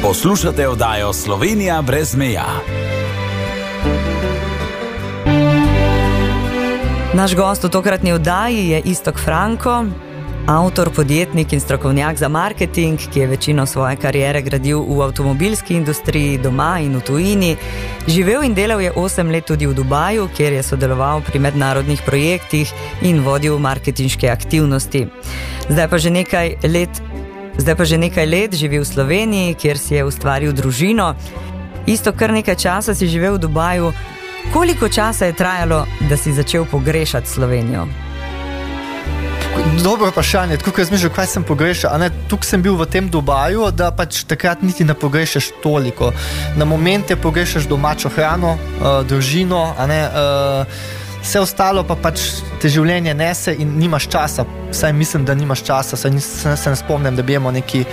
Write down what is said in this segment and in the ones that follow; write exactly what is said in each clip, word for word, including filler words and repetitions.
Poslušate oddajo Slovenija brez meja. Naš gost v tokratni oddaji je Iztok Franko, avtor, podjetnik in strokovnjak za marketing, ki je večino svoje kariere gradil v avtomobilski industriji, doma in v tujini. Živel in delal je osem let tudi v Dubaju, kjer je sodeloval pri mednarodnih projektih in vodil marketinške aktivnosti. Zdaj pa že nekaj let, zdaj pa že nekaj let živi v Sloveniji, kjer si je ustvaril družino. Iztok, kar nekaj časa si živel v Dubaju. Koliko časa je trajalo, da si začel pogrešati Slovenijo? Dobro vprašanje, tako razmišljam, kaj sem pogrešal. Tukaj sem bil v tem Dubaju, da pač takrat niti ne pogrešaš toliko. Na momente pogrešaš domačo hrano, uh, družino, a ne, uh, vse ostalo pa pač te življenje nese in nimaš časa. Saj mislim, da nimaš časa, saj se ne spomnim, da bi imel neki,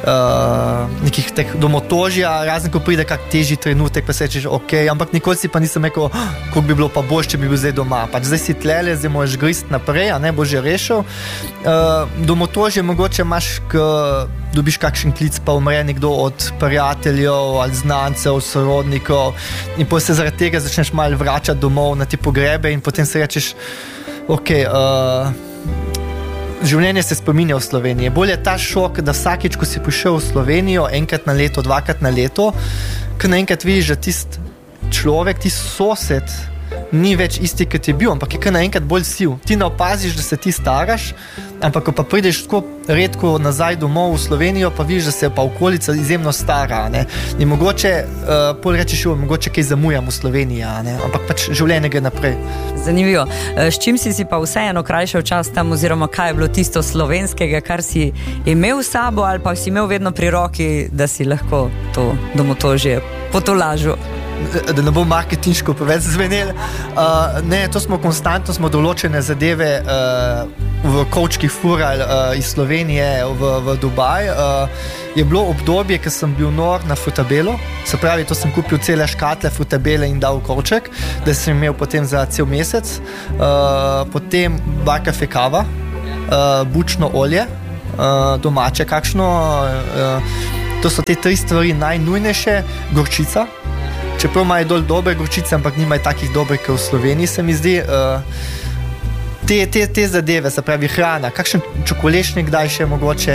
uh, nekih teh domotožja, razen ko pride kak težji trenutek, pa se rečeš, ok, ampak nikoli si pa nisem rekel, koliko bi bilo pa boljše, če bi bil zdaj doma. Pač zdaj si tlele, zdaj moraš grist naprej, a ne boš že rešil. Uh, domotožje mogoče imaš, ko dobiš kakšen klic, pa umre nekdo od prijateljev ali znancev, sorodnikov in potem se zaradi tega začneš malo vračati domov na te pogrebe in potem se rečeš, ok, uh, življenje se spominja v Sloveniji. Bolje je ta šok, da vsakič, ko si prišel v Slovenijo, enkrat na leto, dvakrat na leto, ko naenkrat vidiš, da tist človek, tist sosed ni več isti, kot je bil, ampak je kar naenkrat bolj siv. Ti ne opaziš, da se ti staraš, ampak ko pa prideš tako redko nazaj domov v Slovenijo, pa vidiš, da se pa okolica izjemno stara, ne? In mogoče, uh, pol rečeš, jo, mogoče kaj zamujam v Sloveniji, ne? Ampak pač življenje gre naprej. Zanimivo. S čim si si pa vseeno krajšal čas tam, oziroma kaj je bilo tisto slovenskega, kar si imel s sabo, ali pa si imel vedno pri roki, da si lahko to domotožje potolažil? Da ne bo marketinško preveč zvenel. Uh, ne, to smo konstantno, smo določene zadeve uh, v kovčkih furali uh, iz Slovenije v, v Dubaj. Uh, je bilo obdobje, ko sem bil nor na Frutabelo, se pravi, to sem kupil cele škatle Frutabele in dal v kovček, da sem imel potem za cel mesec. Uh, potem bar kafe kava, uh, bučno olje, uh, domače kakšno. Uh, to so te tri stvari najnujnejše. Gorčica. Čeprav imajo dol dobre gorčice, ampak nimajo takih dobrih, kot v Sloveniji, se mi zdi. Uh, te, te, te zadeve, se pravi hrana, kakšen čokolešnik daj še mogoče,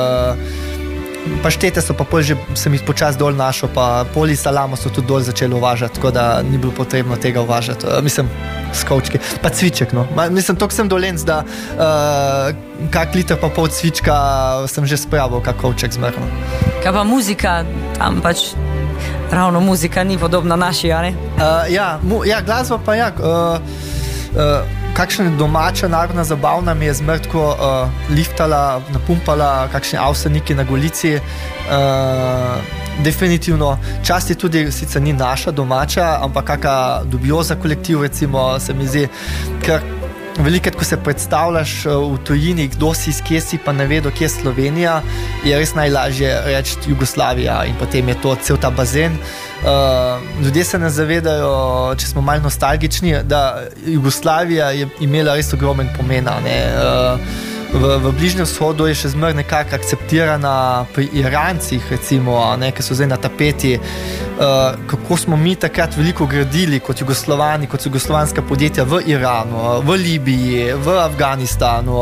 uh, paštete so pa pol že, sem jih počas dol našel, pa poli salamo so tudi dol začeli uvažati, tako da ni bilo potrebno tega uvažati. Uh, mislim, skovčke, pa cviček, no. Ma, mislim, toliko sem dolenc, da uh, kak liter pa pol cvička sem že spravil, kak kovček zmerno. Kaj pa muzika, tam pač ravno muzika ni podobna naši, a ne? Uh, ja, mu, ja, glasba pa ja. Uh, uh, kakšna domača narodna zabavna mi je zmrtko uh, liftala, napumpala, kakšni avseniki na Golici. Uh, definitivno. Časti tudi, sicer ni naša domača, ampak kaka dubioza kolektiv, recimo, se mi zdi, ker velikrat, ko se predstavljaš v tujini, kdo si, kje si, pa ne vedo, kje je Slovenija, je res najlažje reči Jugoslavija in potem je to cel ta bazen. Uh, ljudje se ne zavedajo, če smo malo nostalgični, da Jugoslavija je imela res ogromen pomen, ne? Uh, V, v Bližnjem vzhodu je še zmer nekako akceptirana pri Irancih, recimo, ne, ki so zdaj na tapeti, uh, kako smo mi takrat veliko gradili kot Jugoslovani, kot jugoslovanska podjetja v Iranu, v Libiji, v Afganistanu,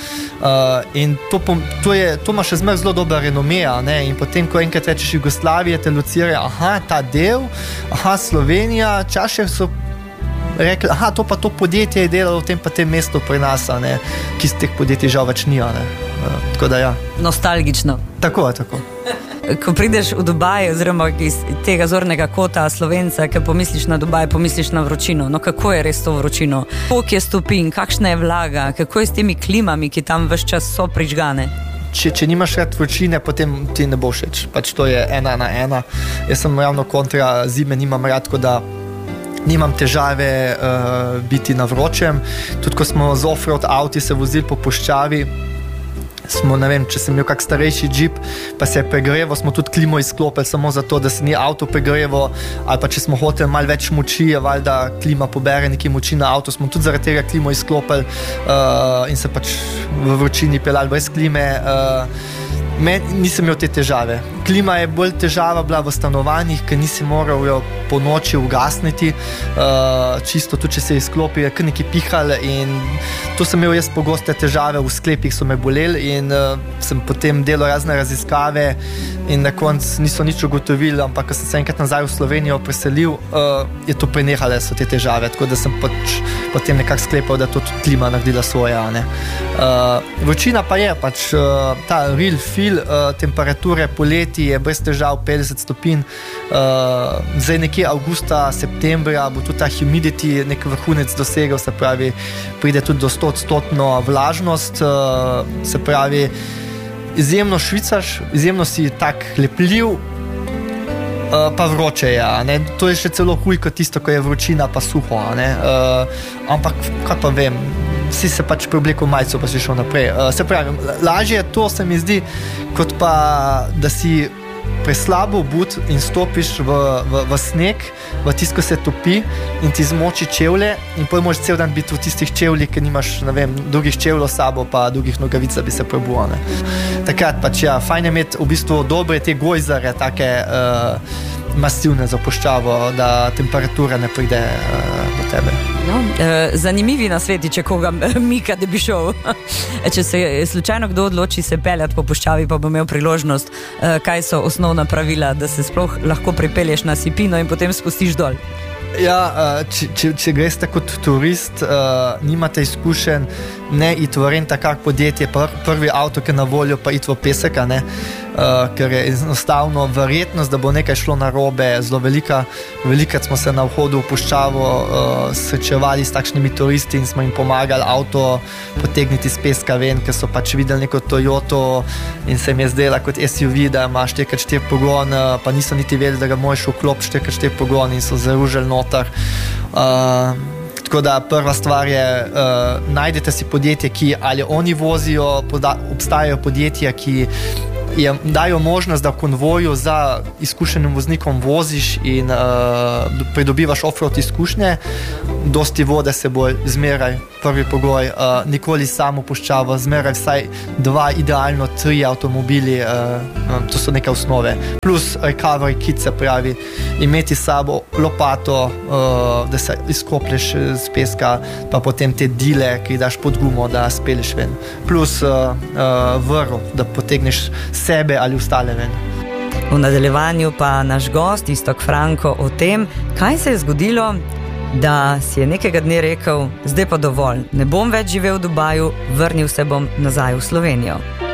uh, in to, to, je, to ima še zmer zelo dobra renomeja, ne, in potem, ko enkrat rečeš Jugoslavije, te locirajo, aha, ta del, aha, Slovenija, čaše so rekli, aha, to pa to podjetje je delalo v tem pa tem mestu pri nas, ne, ki z teh podjetij žal več ni, ne. Uh, tako da ja. Nostalgično. Tako, tako. Ko prideš v Dubaj, oziroma iz tega zornega kota Slovenca, ki pomisliš na Dubaj, pomisliš na vročino. No, kako je res to vročino? Koliko je stopinj, kakšna je vlaga, kako je s temi klimami, ki tam ves čas so prižgane? Če, če nimaš rad vročine, potem ti ne bo všeč. Pač to je ena na ena. Jaz sem ravno kontra zime, nimam rad, tako da nimam težave uh, biti na vročem. Tudi ko smo z off-road avti se vozili po puščavi, smo, ne vem, če sem imel kak starejši džip, pa se je pregreval, smo tudi klimo izklopili samo zato, da se ni avto pregreval, ali pa če smo hoteli malo več moči, je valjda klima pobere nekaj moči na avto, smo tudi zaradi tega klimo izklopili uh, in se pač v vročini peljali brez klime. Uh, Men, nisem imel te težave. Klima je bolj težava bila v stanovanjih, ker nisi moral jo po noči ugasniti, uh, čisto tudi, če se je izklopil, je kar nekaj pihal in to sem imel jaz pogoste težave, v sklepih so me boleli in uh, sem potem delal razne raziskave in na koncu niso nič ugotovili, ampak ko sem se enkrat nazaj v Slovenijo preselil, uh, je to prenehale so te težave, tako da sem pač potem nekako sklepal, da to tudi klima naredila svoje. Uh, vročina pa je pač uh, ta real feel, uh, temperature poleti je brez težav petdeset stopinj, uh, zdaj nekje avgusta, septembra bo tudi ta humidity nek vrhunec dosegel, se pravi pride tudi do sto odstotno vlažnost, uh, se pravi izjemno švicaš, izjemno si tak lepljiv, uh, pa vroče je, ne? To je še celo huj kot tisto, ko je vročina pa suho, ne? Uh, ampak kaj pa vem, si se pač preoblekel majico pa si šel naprej. Uh, se pravi, lažje je to, se mi zdi, kot pa da si preslabo obut in stopiš v, v, v sneg, v tisto, ko se topi in ti zmoči čevlje in potem moraš cel dan biti v tistih čevljih, ker nimaš, ne vem, drugih čevljev sabo pa drugih nogavic, da bi se prebuval. Takrat pač, ja, fajn je imeti v bistvu dobre te gojzare, take uh, masivne za puščavo, da temperatura ne pride uh, do tebe. No, eh, zanimivi nasveti, če koga mika, da bi šel. Če se slučajno kdo odloči se peljati po puščavi, pa bo imel priložnost, eh, kaj so osnovna pravila, da se sploh lahko pripelješ na Sipino in potem spustiš dol. Ja, če, če, če greste kot turist, uh, nimate izkušenj, ne iti v renta kak podjetje, pr, prvi avto, ki je na voljo, pa iti v pesek, ne? Uh, ker je enostavno verjetnost, da bo nekaj šlo narobe, zelo velika. Velikrat smo se na vhodu v puščavo uh, srečevali s takšnimi turisti in smo jim pomagali avto potegniti iz peska ven, ker so pač videli neko Toyoto in se jim je zdela kot S U V, da ima štiri krat štiri pogon, uh, pa niso niti vedeli, da ga moraš vklopiti štiri krat štiri pogon in so zaružili noter. Uh, tako da prva stvar je, uh, najdete si podjetje, ki ali oni vozijo, poda, obstajajo podjetja, ki je, dajo možnost, da v konvoju za izkušenim voznikom voziš in uh, pridobivaš off-road izkušnje. Dosti vode se bo zmeraj, prvi pogoj, uh, nikoli samo puščavo, zmeraj vsaj dva, idealno tri avtomobili, uh, to so neke osnove. Plus recovery kit, se pravi, imeti sabo lopato, uh, da se izkoplješ z peska, pa potem te dile, ki daš pod gumo, da speliš ven. Plus uh, uh, vrv, da potegneš sebe ali ostale ven. V nadaljevanju pa naš gost Iztok Franko o tem, kaj se je zgodilo, da si je nekega dne rekel, zdaj pa dovolj, ne bom več živel v Dubaju, vrnil se bom nazaj v Slovenijo.